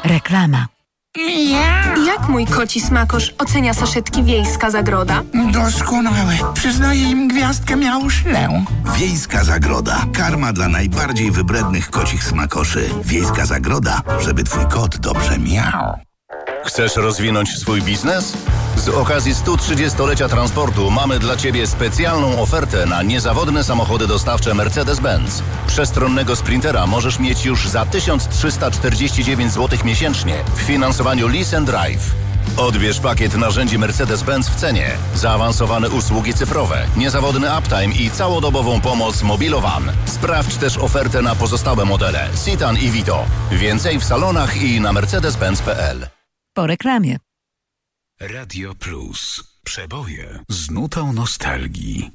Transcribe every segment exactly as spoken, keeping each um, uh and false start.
Reklama. Jak mój koci smakosz ocenia saszetki Wiejska Zagroda? Doskonałe. Przyznaję im gwiazdkę Miauszlę. Wiejska Zagroda. Karma dla najbardziej wybrednych kocich smakoszy. Wiejska Zagroda, żeby twój kot dobrze miał. Chcesz rozwinąć swój biznes? Z okazji stu trzydziestolecia transportu mamy dla Ciebie specjalną ofertę na niezawodne samochody dostawcze Mercedes-Benz. Przestronnego Sprintera możesz mieć już za tysiąc trzysta czterdzieści dziewięć złotych miesięcznie w finansowaniu Lease and Drive. Odbierz pakiet narzędzi Mercedes-Benz w cenie, zaawansowane usługi cyfrowe, niezawodny uptime i całodobową pomoc Mobilowan. Sprawdź też ofertę na pozostałe modele Citan i Vito. Więcej w salonach i na mercedes benz kropka p l. Po reklamie. Radio Plus. Przeboje z nutą nostalgii.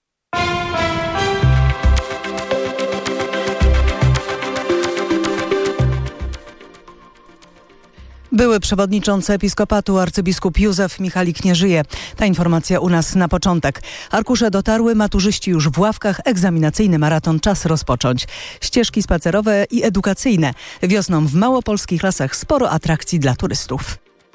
Były przewodniczący Episkopatu arcybiskup Józef Michalik nie żyje. Ta informacja u nas na początek. Arkusze dotarły, maturzyści już w ławkach, egzaminacyjny maraton czas rozpocząć. Ścieżki spacerowe i edukacyjne. Wiosną w małopolskich lasach sporo atrakcji dla turystów.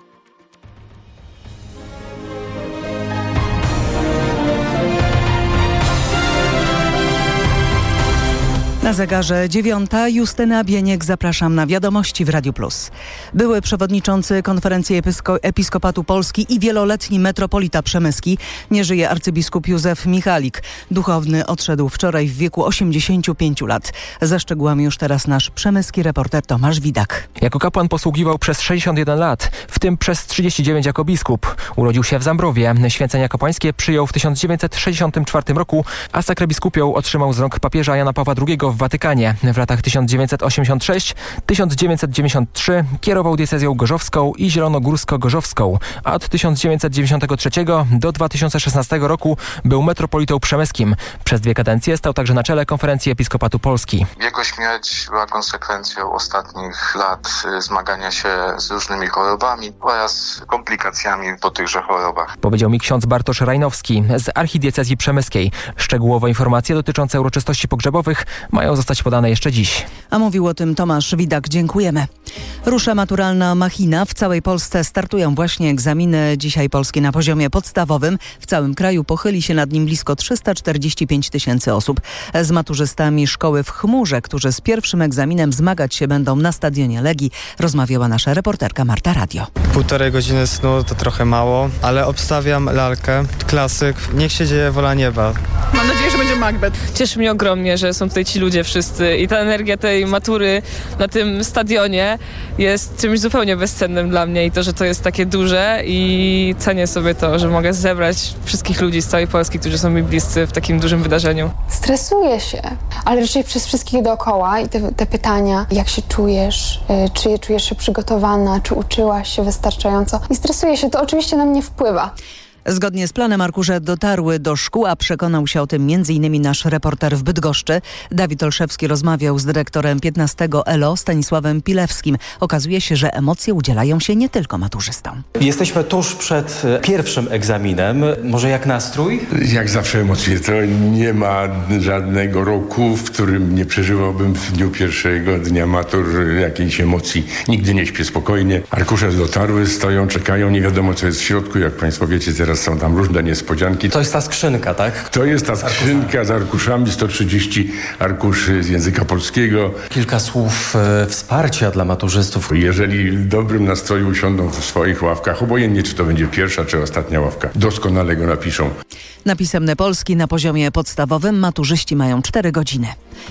Na zegarze dziewiąta. Justyna Bieniek, zapraszam na wiadomości w Radiu Plus. Były przewodniczący Konferencji Episko- Episkopatu Polski i wieloletni metropolita przemyski nie żyje arcybiskup Józef Michalik. Duchowny odszedł wczoraj w wieku osiemdziesięciu pięciu lat. Ze szczegółami już teraz nasz przemyski reporter Tomasz Widak. Jako kapłan posługiwał przez sześćdziesiąt jeden lat, w tym przez trzydzieści dziewięć jako biskup. Urodził się w Zambrowie. Święcenia kapłańskie przyjął w tysiąc dziewięćset sześćdziesiątym czwartym roku, a sakrę biskupią otrzymał z rąk papieża Jana Pawła drugiego w Watykanie. W latach tysiąc dziewięćset osiemdziesiątym trzecim do tysiąc dziewięćset dziewięćdziesiątego trzeciego kierował diecezją gorzowską i zielonogórsko-gorzowską, a od tysiąc dziewięćset dziewięćdziesiątego trzeciego do dwa tysiące szesnastego roku był metropolitą przemyskim. Przez dwie kadencje stał także na czele Konferencji Episkopatu Polski. Jego śmierć była konsekwencją ostatnich lat zmagania się z różnymi chorobami oraz komplikacjami po tychże chorobach. Powiedział mi ksiądz Bartosz Rajnowski z archidiecezji przemyskiej. Szczegółowe informacje dotyczące uroczystości pogrzebowych mają zostać podane jeszcze dziś. A mówił o tym Tomasz Widak. Dziękujemy. Rusza maturalna machina. W całej Polsce startują właśnie egzaminy dzisiaj polskie na poziomie podstawowym. W całym kraju pochyli się nad nim blisko trzysta czterdzieści pięć tysięcy osób. Z maturzystami szkoły w Chmurze, którzy z pierwszym egzaminem zmagać się będą na stadionie Legii, rozmawiała nasza reporterka Marta Radio. Półtorej godziny snu to trochę mało, ale obstawiam lalkę, klasyk. Niech się dzieje wola nieba. Mam nadzieję, że będzie Macbeth. Cieszy mnie ogromnie, że są tutaj ci ludzie wszyscy i ta energia tej matury na tym stadionie jest czymś zupełnie bezcennym dla mnie i to, że to jest takie duże i cenię sobie to, że mogę zebrać wszystkich ludzi z całej Polski, którzy są mi bliscy w takim dużym wydarzeniu. Stresuję się, ale raczej przez wszystkich dookoła i te, te pytania, jak się czujesz, czy czujesz się przygotowana, czy uczyłaś się wystarczająco. I stresuję się, to oczywiście na mnie wpływa. Zgodnie z planem arkusze dotarły do szkół, a przekonał się o tym między innymi nasz reporter w Bydgoszczy. Dawid Olszewski rozmawiał z dyrektorem piętnastego E L O Stanisławem Pilewskim. Okazuje się, że emocje udzielają się nie tylko maturzystom. Jesteśmy tuż przed pierwszym egzaminem. Może jak nastrój? Jak zawsze emocje. To nie ma żadnego roku, w którym nie przeżywałbym w dniu pierwszego dnia matur jakiejś emocji. Nigdy nie śpię spokojnie. Arkusze dotarły, stoją, czekają. Nie wiadomo, co jest w środku. Jak państwo wiecie, teraz są tam różne niespodzianki. To jest ta skrzynka, tak? To jest ta skrzynka z arkuszami, sto trzydzieści arkuszy z języka polskiego. Kilka słów e, wsparcia dla maturzystów. Jeżeli w dobrym nastroju usiądą w swoich ławkach, obojętnie czy to będzie pierwsza, czy ostatnia ławka, doskonale go napiszą. Na pisemne Polski na poziomie podstawowym maturzyści mają cztery godziny.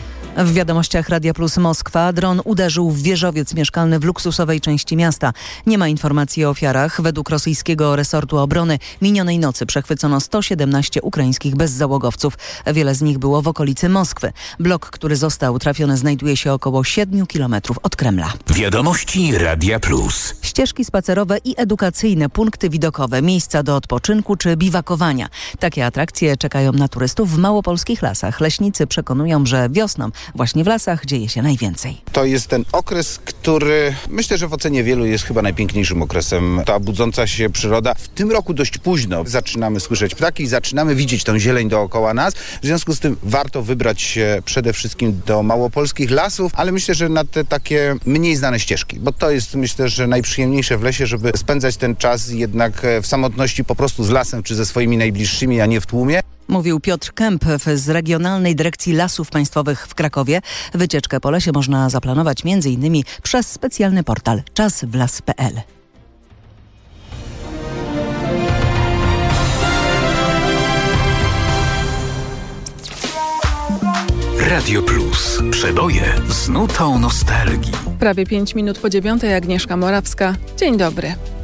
W wiadomościach Radia Plus Moskwa dron uderzył w wieżowiec mieszkalny w luksusowej części miasta. Nie ma informacji o ofiarach. Według rosyjskiego resortu obrony minionej nocy przechwycono sto siedemnaście ukraińskich bezzałogowców. Wiele z nich było w okolicy Moskwy. Blok, który został trafiony, znajduje się około siedmiu kilometrów od Kremla. Wiadomości Radia Plus. Ścieżki spacerowe i edukacyjne, punkty widokowe, miejsca do odpoczynku czy biwakowania. Takie atrakcje czekają na turystów w małopolskich lasach. Leśnicy przekonują, że wiosną właśnie w lasach dzieje się najwięcej. To jest ten okres, który myślę, że w ocenie wielu jest chyba najpiękniejszym okresem. Ta budząca się przyroda. W tym roku dość późno zaczynamy słyszeć ptaki, zaczynamy widzieć tą zieleń dookoła nas. W związku z tym warto wybrać się przede wszystkim do małopolskich lasów, ale myślę, że na te takie mniej znane ścieżki, bo to jest myślę, że najprzyjemniejsze w lesie, żeby spędzać ten czas jednak w samotności po prostu z lasem czy ze swoimi najbliższymi, a nie w tłumie. Mówił Piotr Kęp z Regionalnej Dyrekcji Lasów Państwowych w Krakowie. Wycieczkę po lesie można zaplanować między innymi przez specjalny portal czas w las kropka p l. Radio Plus. Przeboje z nutą nostalgii. Prawie pięć minut po dziewiątej, Agnieszka Morawska. Dzień dobry.